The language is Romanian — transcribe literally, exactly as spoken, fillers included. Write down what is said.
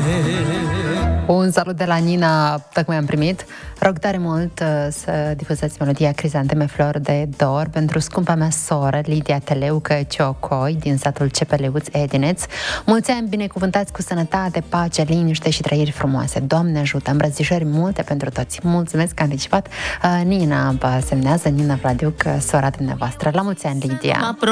Un salut de la Nina, tocmai am primit. Rog tare mult uh, să difuzați melodia Crizanteme Flor de Dor pentru scumpa mea soră, Lidia Teleucă Ciocoi, din satul Cepeleuț, Edineț. Mulți ani binecuvântați cu sănătate, pace, liniște și trăiri frumoase. Doamne ajută, îmbrățișări multe pentru toți. Mulțumesc că anticipat. Uh, Nina vă semnează, Nina Vladiuc, sora dumneavoastră. La mulți ani, Lidia!